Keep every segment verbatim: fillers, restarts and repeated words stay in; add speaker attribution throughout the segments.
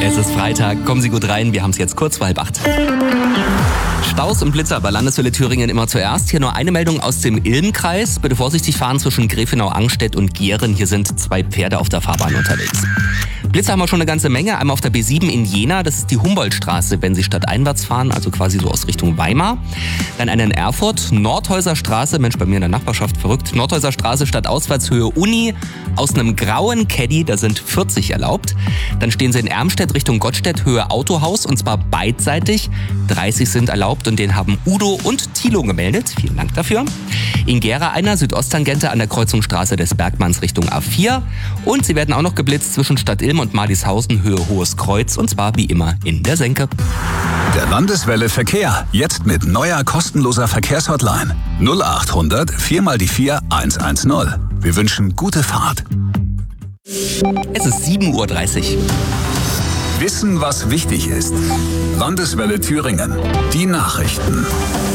Speaker 1: Es ist Freitag, kommen Sie gut rein, wir haben es jetzt kurz vor halb acht. Staus und Blitzer bei Landeswelle Thüringen immer zuerst. Hier nur eine Meldung aus dem Ilm-Kreis. Bitte vorsichtig fahren zwischen Grefenau-Angstedt und Gieren. Hier sind zwei Pferde auf der Fahrbahn unterwegs. Blitzer haben wir schon eine ganze Menge. Einmal auf der B sieben in Jena, das ist die Humboldtstraße, wenn Sie stadteinwärts fahren, also quasi so aus Richtung Weimar. Dann einen in Erfurt, Nordhäuser Straße, Mensch, bei mir in der Nachbarschaft, verrückt. Nordhäuser Straße, Stadtauswärtshöhe Uni, aus einem grauen Caddy, da sind vierzig erlaubt. Dann stehen Sie in Ermstedt Richtung Gottstedt, Höhe Autohaus, und zwar beidseitig. dreißig sind erlaubt und den haben Udo und Thilo gemeldet. Vielen Dank dafür. In Gera einer Südosttangente an der Kreuzungsstraße des Bergmanns Richtung A vier. Und Sie werden auch noch geblitzt zwischen Stadt Ilm und Madishausen, Höhe Hohes Kreuz, und zwar wie immer in der Senke.
Speaker 2: Der Landeswelle Verkehr, jetzt mit neuer kostenloser Verkehrshotline. null acht hundert vier mal die vier eins eins null. Wir wünschen gute Fahrt.
Speaker 1: Es ist sieben Uhr dreißig.
Speaker 2: Wissen, was wichtig ist. Landeswelle Thüringen. Die Nachrichten.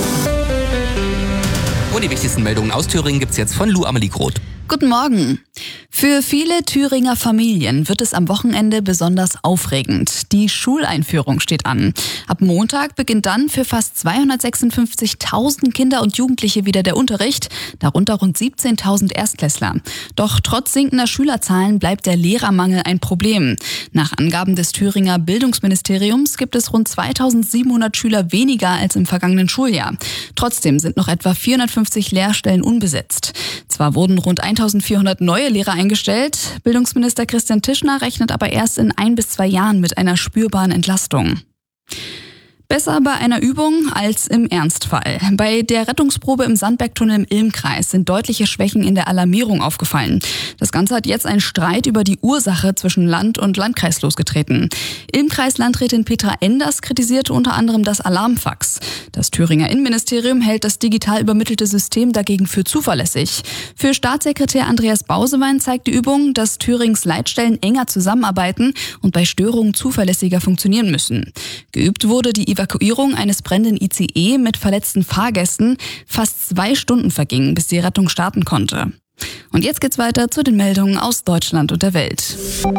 Speaker 1: Und die wichtigsten Meldungen aus Thüringen gibt's jetzt von Lou Amelie Groth.
Speaker 3: Guten Morgen. Für viele Thüringer Familien wird es am Wochenende besonders aufregend. Die Schuleinführung steht an. Ab Montag beginnt dann für fast zweihundertsechsundfünfzigtausend Kinder und Jugendliche wieder der Unterricht, darunter rund siebzehntausend Erstklässler. Doch trotz sinkender Schülerzahlen bleibt der Lehrermangel ein Problem. Nach Angaben des Thüringer Bildungsministeriums gibt es rund zweitausendsiebenhundert Schüler weniger als im vergangenen Schuljahr. Trotzdem sind noch etwa vierhundertfünfzig Lehrstellen unbesetzt. Zwar wurden rund eintausendvierhundert neue Lehrer eingestellt, Bildungsminister Christian Tischner rechnet aber erst in ein bis zwei Jahren mit einer spürbaren Entlastung. Besser bei einer Übung als im Ernstfall. Bei der Rettungsprobe im Sandbergtunnel im Ilm-Kreis sind deutliche Schwächen in der Alarmierung aufgefallen. Das Ganze hat jetzt einen Streit über die Ursache zwischen Land und Landkreis losgetreten. Ilm-Kreis-Landrätin Petra Enders kritisierte unter anderem das Alarmfax. Das Thüringer Innenministerium hält das digital übermittelte System dagegen für zuverlässig. Für Staatssekretär Andreas Bausewein zeigt die Übung, dass Thürings Leitstellen enger zusammenarbeiten und bei Störungen zuverlässiger funktionieren müssen. Geübt wurde die Evakuierung eines brennenden I C E mit verletzten Fahrgästen. Fast zwei Stunden vergingen, bis die Rettung starten konnte. Und jetzt geht's weiter zu den Meldungen aus Deutschland und der Welt.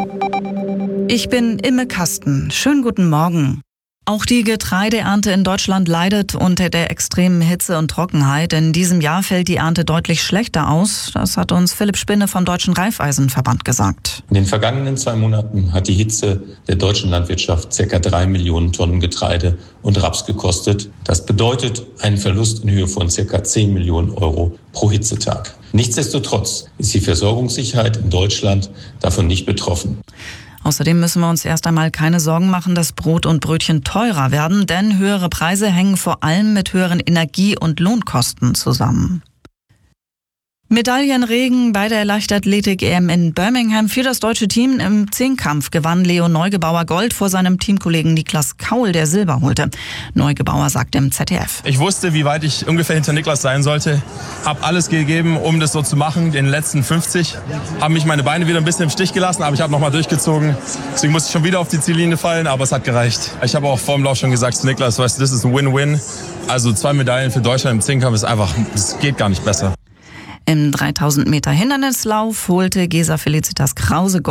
Speaker 4: Ich bin Imme Kasten. Schönen guten Morgen. Auch die Getreideernte in Deutschland leidet unter der extremen Hitze und Trockenheit. In diesem Jahr fällt die Ernte deutlich schlechter aus. Das hat uns Philipp Spinne vom Deutschen Raiffeisenverband gesagt.
Speaker 5: In den vergangenen zwei Monaten hat die Hitze der deutschen Landwirtschaft ca. drei Millionen Tonnen Getreide und Raps gekostet. Das bedeutet einen Verlust in Höhe von ca. zehn Millionen Euro pro Hitzetag. Nichtsdestotrotz ist die Versorgungssicherheit in Deutschland davon nicht betroffen.
Speaker 4: Außerdem müssen wir uns erst einmal keine Sorgen machen, dass Brot und Brötchen teurer werden, denn höhere Preise hängen vor allem mit höheren Energie- und Lohnkosten zusammen. Medaillenregen bei der Leichtathletik-E M in Birmingham. Für das deutsche Team im Zehnkampf gewann Leo Neugebauer Gold vor seinem Teamkollegen Niklas Kaul, der Silber holte. Neugebauer sagte im Z D F.
Speaker 6: Ich wusste, wie weit ich ungefähr hinter Niklas sein sollte. Hab alles gegeben, um das so zu machen. Den letzten fünfzig haben mich meine Beine wieder ein bisschen im Stich gelassen, aber ich habe nochmal durchgezogen. Deswegen musste ich schon wieder auf die Ziellinie fallen, aber es hat gereicht. Ich habe auch vor dem Lauf schon gesagt zu Niklas, weißt du, das ist ein Win-Win. Also zwei Medaillen für Deutschland im Zehnkampf ist einfach, es geht gar nicht besser.
Speaker 4: Im dreitausend Meter Hindernislauf holte Gesa Felicitas Krause